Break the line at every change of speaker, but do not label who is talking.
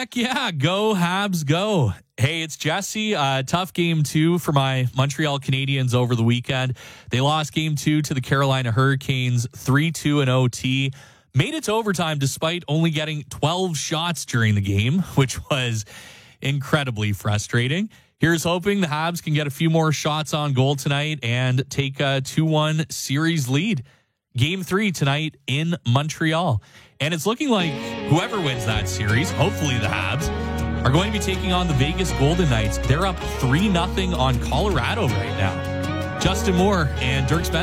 Heck yeah, go Habs, go. Hey, it's Jesse. Tough game 2 for my Montreal Canadiens over the weekend. They lost game 2 to the Carolina Hurricanes 3-2 in OT. Made it to overtime despite only getting 12 shots during the game, which was incredibly frustrating. Here's hoping the Habs can get a few more shots on goal tonight and take a 2-1 series lead. Game 3 tonight in Montreal. And it's looking like whoever wins that series, hopefully the Habs, are going to be taking on the Vegas Golden Knights. They're up 3-0 on Colorado right now. Justin Moore and Dirk Spencer